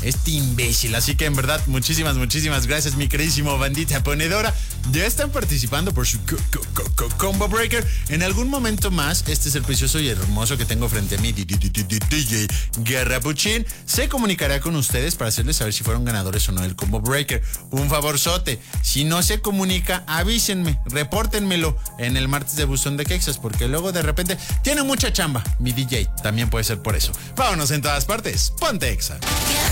este imbécil. Así que en verdad, muchísimas gracias, mi queridísimo bandita ponedora. Ya están participando por su Combo Breaker. En algún momento más, este es el precioso y hermoso que tengo frente a mí, DJ Garrapuchín, se comunicará con ustedes para hacerles saber si fueron ganadores o no del Combo Breaker. Un favorzote, si no se comunica, avísenme, repórtenmelo en el martes de Buzón de Quexas, porque luego de repente tiene mucha chamba mi DJ, también puede ser por eso. Vámonos en todas partes, ponte Exa.